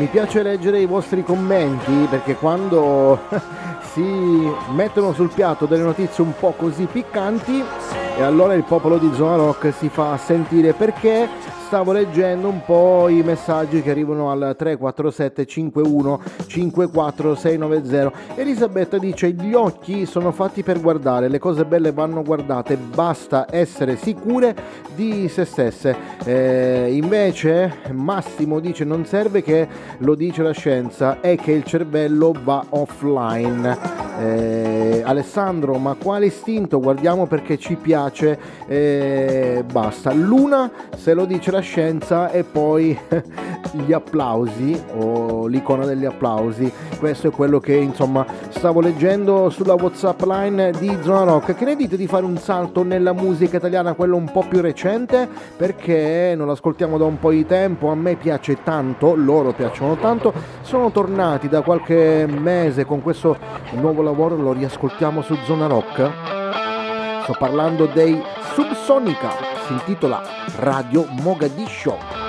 Mi piace leggere i vostri commenti perché quando si mettono sul piatto delle notizie un po' così piccanti e allora il popolo di Zona Rock si fa sentire, perché stavo leggendo un po' i messaggi che arrivano al 347 51 54 690. Elisabetta dice: gli occhi sono fatti per guardare, le cose belle vanno guardate, basta essere sicure di se stesse. Invece Massimo dice: non serve che lo dice la scienza, è che il cervello va offline. Alessandro: ma quale istinto? Guardiamo perché ci piace, basta. Luna: se lo dice la scienza. E poi gli applausi, o l'icona degli applausi. Questo è quello che insomma stavo leggendo sulla WhatsApp line di Zona Rock. Che ne dite di fare un salto nella musica italiana, quello un po' più recente, perché non l'ascoltiamo da un po' di tempo? A me piace tanto, loro piacciono tanto, sono tornati da qualche mese con questo nuovo lavoro, lo riascoltiamo su Zona Rock. Sto parlando dei Subsonica, si intitola Radio Mogadiscio.